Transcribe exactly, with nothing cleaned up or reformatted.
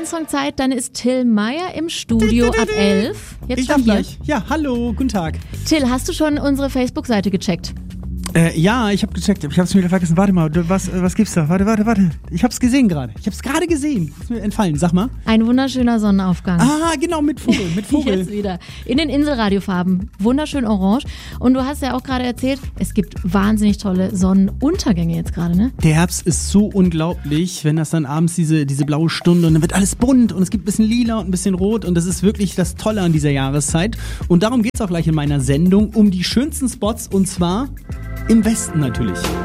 Songzeit, dann ist Till Meyer im Studio ab elf. Jetzt Ich schon darf hier. gleich. Ja, hallo, guten Tag. Till, hast du schon unsere Facebook-Seite gecheckt? Äh, ja, ich habe gecheckt, ich habe es mir wieder vergessen. Warte mal, du, was, was gibt's da? Warte, warte, warte. Ich habe es gesehen gerade. Ich habe es gerade gesehen. Ist mir entfallen. Sag mal. Ein wunderschöner Sonnenaufgang. Ah, genau, mit Vogel, mit Vogel. Jetzt wieder. In den Inselradiofarben. Wunderschön orange. Und du hast ja auch gerade erzählt, es gibt wahnsinnig tolle Sonnenuntergänge jetzt gerade, ne? Der Herbst ist so unglaublich, wenn das dann abends diese, diese blaue Stunde und dann wird alles bunt und es gibt ein bisschen lila und ein bisschen rot und das ist wirklich das Tolle an dieser Jahreszeit. Und darum geht's auch gleich in meiner Sendung um die schönsten Spots und zwar im Westen natürlich.